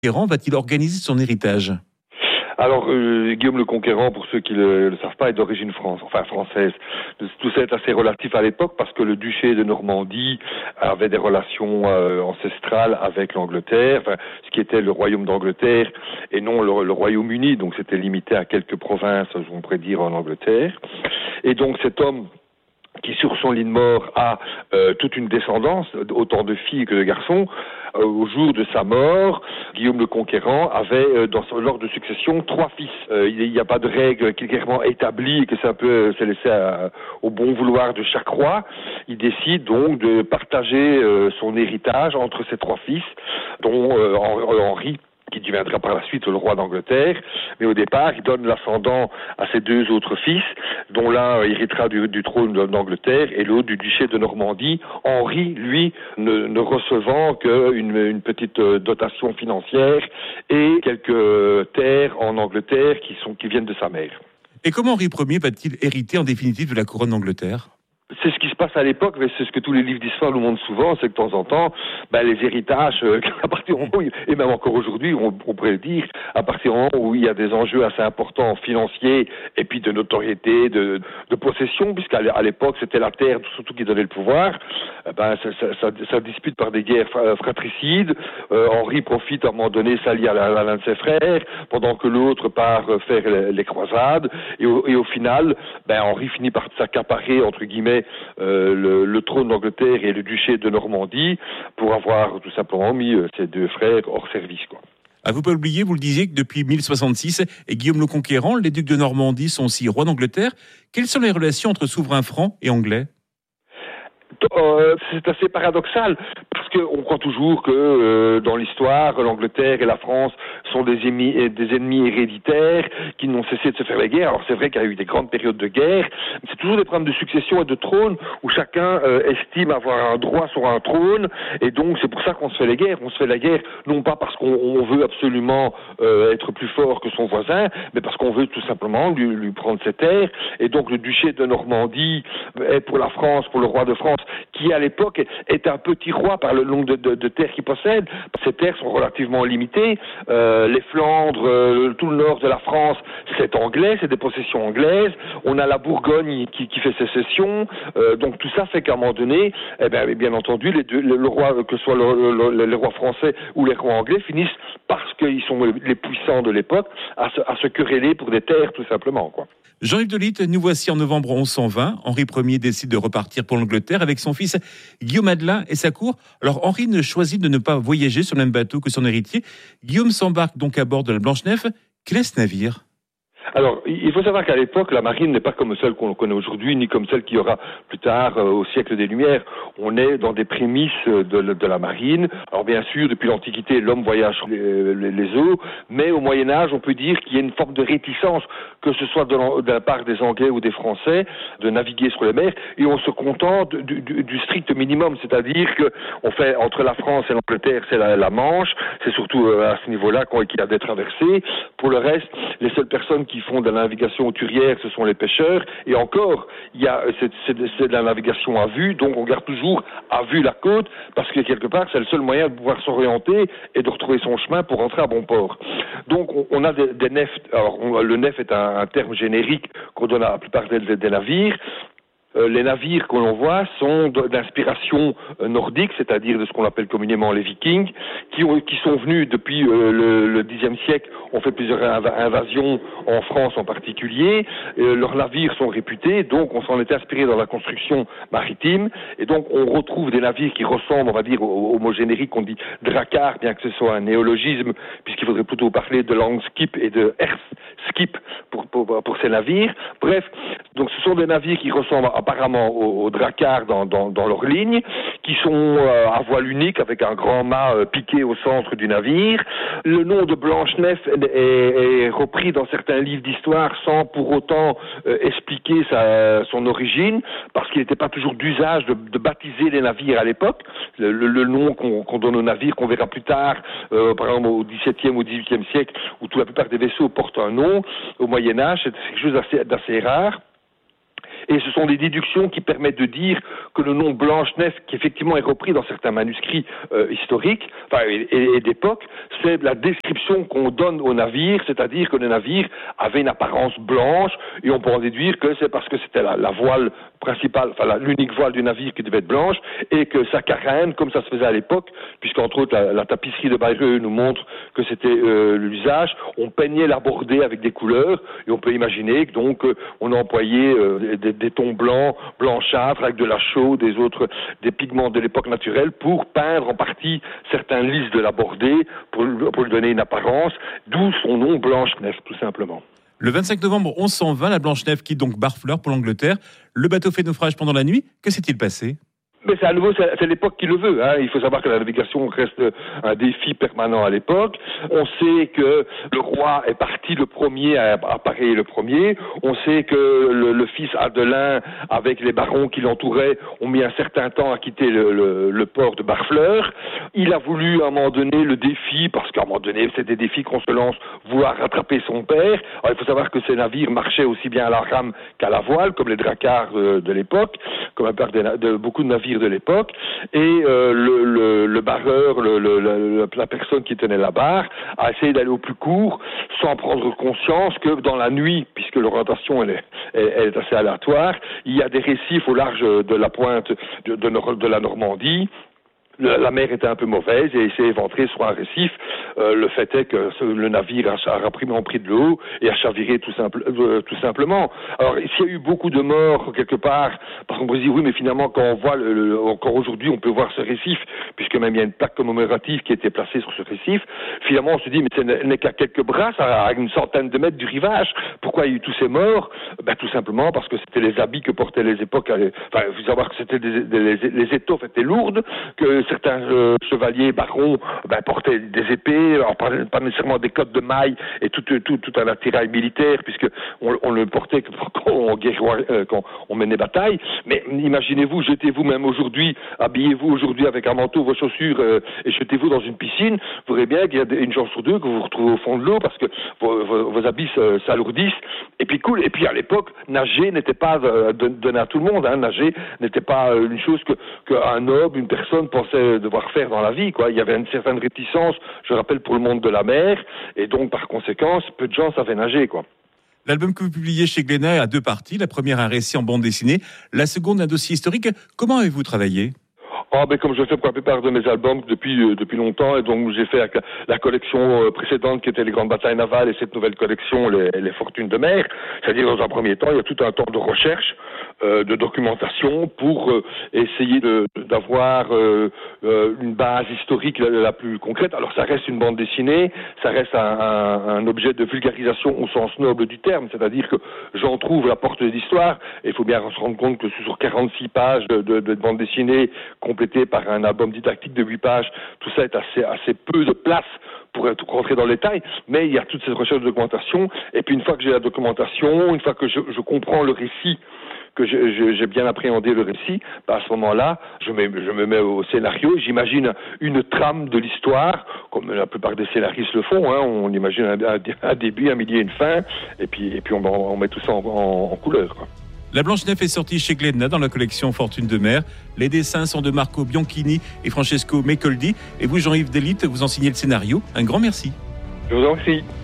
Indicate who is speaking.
Speaker 1: Conquérant va-t-il organiser son héritage ?
Speaker 2: Alors, Guillaume le Conquérant, pour ceux qui ne le savent pas, est d'origine française. Tout ça est assez relatif à l'époque parce que le duché de Normandie avait des relations ancestrales avec l'Angleterre, ce qui était le royaume d'Angleterre et non le Royaume-Uni, donc c'était limité à quelques provinces, on pourrait dire, en Angleterre. Et donc cet homme qui sur son lit de mort a toute une descendance, autant de filles que de garçons, au jour de sa mort, Guillaume le Conquérant avait dans son ordre de succession 3 fils. Il n'y a pas de règle clairement établie et que ça peut se laisser au bon vouloir de chaque roi. Il décide donc de partager son héritage entre ses 3 fils, dont Henri, qui deviendra par la suite le roi d'Angleterre, mais au départ, il donne l'ascendant à ses 2 autres fils, dont l'un héritera du trône d'Angleterre et l'autre du duché de Normandie, Henri, lui, ne recevant qu'une petite dotation financière et quelques terres en Angleterre qui viennent de sa mère.
Speaker 1: Et comment Henri Ier va-t-il hériter en définitive de la couronne d'Angleterre ?
Speaker 2: C'est ce qui se passe à l'époque, mais c'est ce que tous les livres d'histoire nous montrent souvent, c'est que de temps en temps, les héritages, à partir du moment où, et même encore aujourd'hui, on pourrait le dire, à partir du moment où il y a des enjeux assez importants financiers et puis de notoriété, de possession, puisqu'à l'époque c'était la terre surtout qui donnait le pouvoir, ça dispute par des guerres fratricides. Henri profite à un moment donné, s'allie à l'un de ses frères, pendant que l'autre part faire les croisades, et au final, Henri finit par s'accaparer, entre guillemets, le trône d'Angleterre et le duché de Normandie pour avoir tout simplement mis ses 2 frères hors service, quoi.
Speaker 1: À vous pas oublier, vous le disiez, que depuis 1066, et Guillaume le Conquérant, les ducs de Normandie sont aussi rois d'Angleterre. Quelles sont les relations entre souverains francs et anglais ?
Speaker 2: C'est assez paradoxal parce qu'on croit toujours que dans l'histoire, l'Angleterre et la France sont des ennemis héréditaires qui n'ont cessé de se faire la guerre. Alors c'est vrai qu'il y a eu des grandes périodes de guerre, mais c'est toujours des problèmes de succession et de trône où chacun estime avoir un droit sur un trône, et donc c'est pour ça qu'on se fait la guerre. On se fait la guerre non pas parce qu'on veut absolument être plus fort que son voisin, mais parce qu'on veut tout simplement lui prendre ses terres. Et donc le duché de Normandie est pour la France, pour le roi de France, qui à l'époque est un petit roi par le nombre de terres qu'il possède. Ces terres sont relativement limitées. Les Flandres, tout le nord de la France, c'est anglais, c'est des possessions anglaises. On a la Bourgogne qui fait sécession. Donc tout ça fait qu'à un moment donné, bien entendu, le roi, que ce soit les rois français ou les rois anglais, finissent parce qu'ils sont les puissants de l'époque à se quereller pour des terres, tout simplement, quoi.
Speaker 1: Jean-Yves Delite, nous voici en novembre 1120. Henri Ier décide de repartir pour l'Angleterre avec son fils Guillaume Adelin et sa cour. Alors Henri choisit de ne pas voyager sur le même bateau que son héritier. Guillaume s'embarque donc à bord de la Blanche-Nef. Quel est ce navire ?
Speaker 2: Alors, il faut savoir qu'à l'époque, la marine n'est pas comme celle qu'on connaît aujourd'hui, ni comme celle qu'il y aura plus tard au siècle des Lumières. On est dans des prémices de la marine. Alors bien sûr, depuis l'Antiquité, l'homme voyage sur les eaux, mais au Moyen-Âge, on peut dire qu'il y a une forme de réticence, que ce soit de la part des Anglais ou des Français, de naviguer sur les mers, et on se contente du strict minimum, c'est-à-dire qu'on fait entre la France et l'Angleterre, c'est la Manche, c'est surtout à ce niveau-là qu'il y a des traversées. Pour le reste, les seules personnes qui font de la navigation hauturière, ce sont les pêcheurs, et encore, c'est de la navigation à vue, donc on garde toujours à vue la côte, parce que quelque part, c'est le seul moyen de pouvoir s'orienter et de retrouver son chemin pour rentrer à bon port. Donc on a des nefs. Alors le nef est un terme générique qu'on donne à la plupart des navires. Les navires que l'on voit sont d'inspiration nordique, c'est-à-dire de ce qu'on appelle communément les Vikings, qui sont venus depuis le Xe siècle, ont fait plusieurs invasions en France en particulier. Leurs navires sont réputés, donc on s'en est inspiré dans la construction maritime, et donc on retrouve des navires qui ressemblent, on va dire, au mot générique qu'on dit drakkar, bien que ce soit un néologisme, puisqu'il faudrait plutôt parler de langskip et de herskip pour ces navires. Bref, donc ce sont des navires qui ressemblent apparemment aux drakkars dans leur ligne, qui sont à voile unique avec un grand mât piqué au centre du navire. Le nom de Blanche-Nef est repris dans certains livres d'histoire sans pour autant expliquer son origine, parce qu'il n'était pas toujours d'usage de baptiser les navires à l'époque. Le nom qu'on donne aux navires, qu'on verra plus tard, par exemple au XVIIe ou XVIIIe siècle, où toute la plupart des vaisseaux portent un nom, au Moyen-Âge, c'est quelque chose d'assez rare. Et ce sont des déductions qui permettent de dire que le nom Blanche-Neige, qui effectivement est repris dans certains manuscrits historiques et d'époque, c'est la description qu'on donne au navire, c'est-à-dire que le navire avait une apparence blanche, et on peut en déduire que c'est parce que c'était la voile principale, l'unique voile du navire qui devait être blanche, et que sa carène, comme ça se faisait à l'époque, puisqu'entre autres la tapisserie de Bayreux nous montre que c'était l'usage, on peignait la bordée avec des couleurs, et on peut imaginer que donc on employait des tons blancs, blanchâtres, avec de la chaux, des pigments de l'époque naturelle, pour peindre en partie certains lys de la bordée, pour lui donner une apparence, d'où son nom Blanche-Neige, tout simplement.
Speaker 1: Le 25 novembre 1120, la Blanche-Neige quitte donc Barfleur pour l'Angleterre. Le bateau fait naufrage pendant la nuit. Que s'est-il passé ?
Speaker 2: Mais c'est à nouveau, c'est l'époque qui le veut. Il faut savoir que la navigation reste un défi permanent à l'époque. On sait que le roi est parti le premier à appareiller le premier. On sait que le fils Adelin, avec les barons qui l'entouraient, ont mis un certain temps à quitter le port de Barfleur. Il a voulu à un moment donné le défi, parce qu'à un moment donné, c'est des défis qu'on se lance, vouloir rattraper son père. Alors, il faut savoir que ces navires marchaient aussi bien à la rame qu'à la voile, comme les dracards de l'époque, comme un peu de beaucoup de navires de l'époque, et le barreur, la personne qui tenait la barre, a essayé d'aller au plus court, sans prendre conscience que dans la nuit, puisque l'orientation elle est assez aléatoire, il y a des récifs au large de la pointe de la Normandie. La mer était un peu mauvaise et il s'est éventré sur un récif. Le fait est que le navire a rapidement pris de l'eau et a chaviré tout simplement. Alors, s'il y a eu beaucoup de morts quelque part, parce qu'on peut se dire, oui, mais finalement, quand on voit, encore aujourd'hui, on peut voir ce récif, puisque même il y a une plaque commémorative qui a été placée sur ce récif. Finalement, on se dit, mais ce n'est qu'à quelques brasses, à une centaine de mètres du rivage. Pourquoi il y a eu tous ces morts ? Tout simplement parce que c'était les habits que portaient les époques. Il faut savoir que c'était les étoffes étaient lourdes, que certains chevaliers barons portaient des épées, alors pas nécessairement des cottes de mailles et tout un attirail militaire, puisque on le portait quand on menait bataille. Mais imaginez-vous, jetez-vous même aujourd'hui, habillez-vous aujourd'hui avec un manteau, vos chaussures et jetez-vous dans une piscine, vous verrez bien qu'il y a une chance sur deux que vous vous retrouvez au fond de l'eau parce que vos habits s'alourdissent. Et puis cool. Et puis à l'époque, nager n'était pas donné à tout le monde. Nager n'était pas une chose qu'un noble, une personne pensait devoir faire dans la vie, quoi. Il y avait une certaine réticence, je rappelle, pour le monde de la mer, et donc par conséquent, peu de gens savaient nager, quoi.
Speaker 1: L'album que vous publiez chez Glénat a deux parties. La première, un récit en bande dessinée. La seconde, un dossier historique. Comment avez-vous travaillé ?
Speaker 2: Comme je fais pour la plupart de mes albums depuis longtemps, et donc j'ai fait la collection précédente qui était les grandes batailles navales et cette nouvelle collection les fortunes de mer. C'est-à-dire dans un premier temps, il y a tout un temps de recherche, de documentation pour essayer d'avoir une base historique la plus concrète. Alors ça reste une bande dessinée, ça reste un objet de vulgarisation au sens noble du terme, c'est-à-dire que j'en trouve la porte de l'histoire, et il faut bien se rendre compte que sur 46 pages de bande dessinée complétée par un album didactique de 8 pages, tout ça est assez peu de place pour rentrer dans le détail, mais il y a toute cette recherche de documentation, et puis une fois que j'ai la documentation, une fois que je comprends le récit, que j'ai bien appréhendé le récit, à ce moment-là, je me mets au scénario, j'imagine une trame de l'histoire, comme la plupart des scénaristes le font, on imagine un début, un milieu, une fin, et puis on met tout ça en couleur, quoi.
Speaker 1: La Blanche-Neige est sortie chez Glénat dans la collection Fortune de mer. Les dessins sont de Marco Bianchini et Francesco Mecoldi. Et vous, Jean-Yves Delite, vous en signez le scénario. Un grand merci.
Speaker 2: Je vous en prie.